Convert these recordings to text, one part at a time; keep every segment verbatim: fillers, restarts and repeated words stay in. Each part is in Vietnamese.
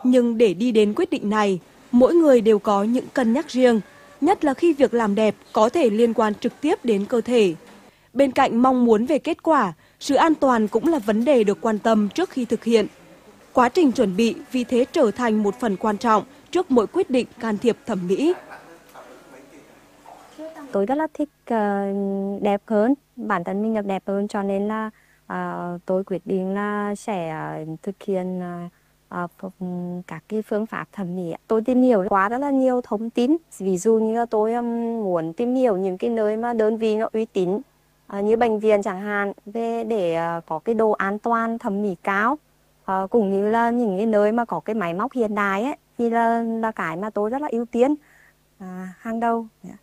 Nhưng để đi đến quyết định này, mỗi người đều có những cân nhắc riêng, nhất là khi việc làm đẹp có thể liên quan trực tiếp đến cơ thể. Bên cạnh mong muốn về kết quả, sự an toàn cũng là vấn đề được quan tâm trước khi thực hiện. Quá trình chuẩn bị vì thế trở thành một phần quan trọng trước mỗi quyết định can thiệp thẩm mỹ. Tôi rất là thích uh, đẹp hơn, bản thân mình được đẹp hơn, cho nên là uh, tôi quyết định là sẽ uh, thực hiện uh, uh, các cái phương pháp thẩm mỹ. Tôi tìm hiểu quá rất là nhiều thông tin, ví dụ như là tôi um, muốn tìm hiểu những cái nơi mà đơn vị nó uy tín, uh, như bệnh viện chẳng hạn, về để uh, có cái độ an toàn thẩm mỹ cao, uh, cũng như là những cái nơi mà có cái máy móc hiện đại ấy, thì là, là cái mà tôi rất là ưu tiên uh, hàng đầu. Yeah.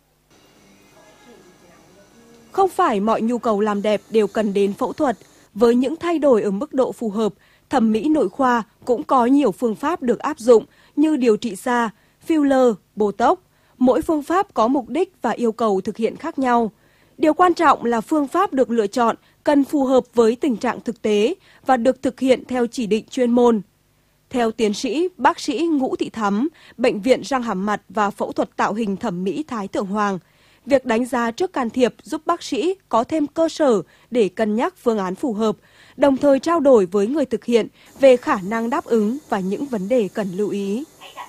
Không phải mọi nhu cầu làm đẹp đều cần đến phẫu thuật. Với những thay đổi ở mức độ phù hợp, thẩm mỹ nội khoa cũng có nhiều phương pháp được áp dụng như điều trị da, filler, botox. Mỗi phương pháp có mục đích và yêu cầu thực hiện khác nhau. Điều quan trọng là phương pháp được lựa chọn cần phù hợp với tình trạng thực tế và được thực hiện theo chỉ định chuyên môn. Theo tiến sĩ bác sĩ Ngũ Thị Thắm, Bệnh viện Răng Hàm Mặt và Phẫu thuật Tạo hình Thẩm mỹ Thái Thượng Hoàng, việc đánh giá trước can thiệp giúp bác sĩ có thêm cơ sở để cân nhắc phương án phù hợp, đồng thời trao đổi với người thực hiện về khả năng đáp ứng và những vấn đề cần lưu ý.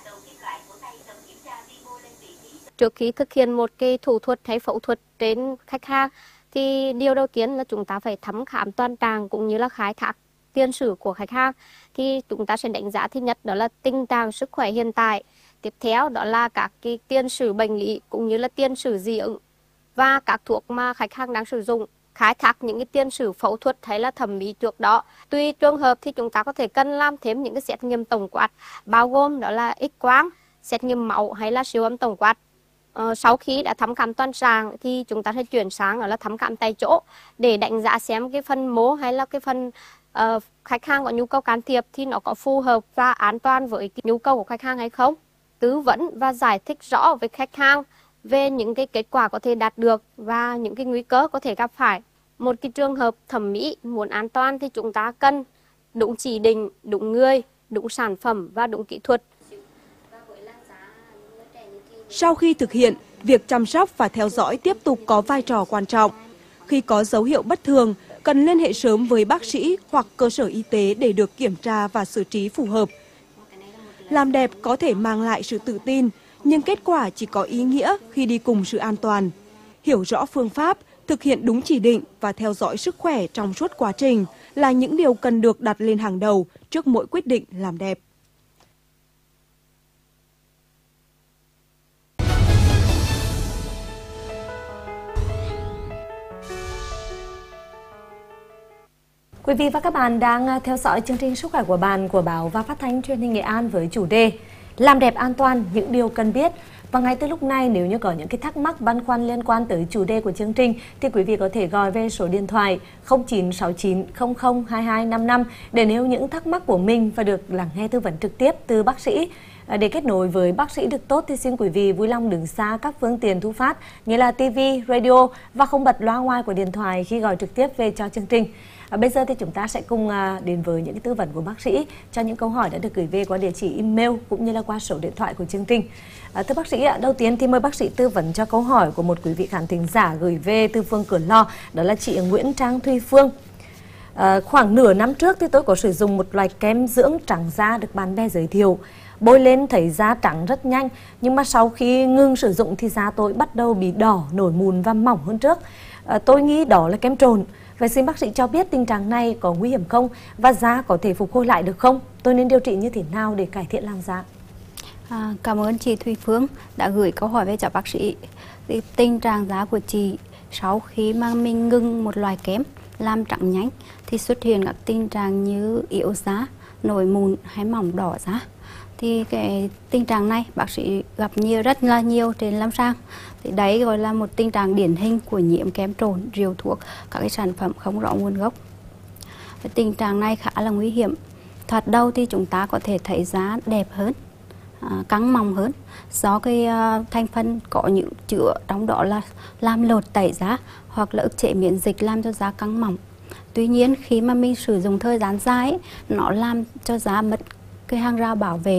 Trước khi thực hiện một cái thủ thuật hay phẫu thuật trên khách hàng, thì điều đầu tiên là chúng ta phải thăm khám toàn trạng cũng như là khai thác tiền sử của khách hàng. Thì chúng ta sẽ đánh giá thứ nhất đó là tình trạng sức khỏe hiện tại. Tiếp theo đó là các cái tiền sử bệnh lý cũng như là tiền sử dị ứng và các thuốc mà khách hàng đang sử dụng, khai thác những cái tiền sử phẫu thuật hay là thẩm mỹ trước đó. Tùy trường hợp thì chúng ta có thể cần làm thêm những cái xét nghiệm tổng quát, bao gồm đó là X-quang, xét nghiệm máu hay là siêu âm tổng quát. Ờ, sau khi đã thăm khám toàn trạng thì chúng ta sẽ chuyển sang đó là thăm khám tại chỗ để đánh giá xem cái phần mô hay là cái phần uh, khách hàng có nhu cầu can thiệp thì nó có phù hợp và an toàn với cái nhu cầu của khách hàng hay không. Tư vấn và giải thích rõ với khách hàng về những cái kết quả có thể đạt được và những cái nguy cơ có thể gặp phải. Một cái trường hợp thẩm mỹ muốn an toàn thì chúng ta cần đúng chỉ định, đúng người, đúng sản phẩm và đúng kỹ thuật. Sau khi thực hiện, việc chăm sóc và theo dõi tiếp tục có vai trò quan trọng. Khi có dấu hiệu bất thường, cần liên hệ sớm với bác sĩ hoặc cơ sở y tế để được kiểm tra và xử trí phù hợp. Làm đẹp có thể mang lại sự tự tin, nhưng kết quả chỉ có ý nghĩa khi đi cùng sự an toàn. Hiểu rõ phương pháp, thực hiện đúng chỉ định và theo dõi sức khỏe trong suốt quá trình là những điều cần được đặt lên hàng đầu trước mỗi quyết định làm đẹp. Quý vị và các bạn đang theo dõi chương trình Sức khỏe của bạn của báo và phát thanh truyền hình Nghệ An với chủ đề Làm đẹp an toàn, những điều cần biết. Và ngay từ lúc này, nếu như có những cái thắc mắc băn khoăn liên quan tới chủ đề của chương trình thì quý vị có thể gọi về số điện thoại không chín sáu chín không không hai hai năm năm để nêu những thắc mắc của mình và được lắng nghe tư vấn trực tiếp từ bác sĩ. Để kết nối với bác sĩ được tốt thì xin quý vị vui lòng đứng xa các phương tiện thu phát như là ti vi, radio và không bật loa ngoài của điện thoại khi gọi trực tiếp về cho chương trình. À, bây giờ thì chúng ta sẽ cùng à, đến với những cái tư vấn của bác sĩ cho những câu hỏi đã được gửi về qua địa chỉ email cũng như là qua số điện thoại của chương trình. À, thưa bác sĩ ạ, đầu tiên thì mời bác sĩ tư vấn cho câu hỏi của một quý vị khán thính giả gửi về từ phường Cửa Lò, đó là chị Nguyễn Trang Thùy Phương. À, khoảng nửa năm trước thì tôi có sử dụng một loại kem dưỡng trắng da được bạn bè giới thiệu. Bôi lên thấy da trắng rất nhanh, nhưng mà sau khi ngừng sử dụng thì da tôi bắt đầu bị đỏ, nổi mụn và mỏng hơn trước. À, tôi nghĩ đó là kem trộn. Vậy xin bác sĩ cho biết tình trạng này có nguy hiểm không và da có thể phục hồi lại được không? Tôi nên điều trị như thế nào để cải thiện làn da? À, cảm ơn chị Thùy Phương đã gửi câu hỏi về cho bác sĩ. Thì tình trạng da của chị sau khi mà mình ngừng một loại kem làm trắng nhanh thì xuất hiện các tình trạng như yếu da, nổi mụn hay mỏng đỏ da. Thì cái tình trạng này bác sĩ gặp nhiều rất là nhiều trên lâm sàng. Thì đấy gọi là một tình trạng điển hình của nhiễm kem trộn, rượu thuốc, các cái sản phẩm không rõ nguồn gốc. Cái tình trạng này khá là nguy hiểm. Thoạt đầu thì chúng ta có thể thấy da đẹp hơn, à, căng mọng hơn do cái uh, thành phần có những chứa trong đó là làm lột tẩy da hoặc là ức chế miễn dịch làm cho da căng mọng. Tuy nhiên khi mà mình sử dụng thời gian dài ấy, nó làm cho da mất cái hàng rào bảo vệ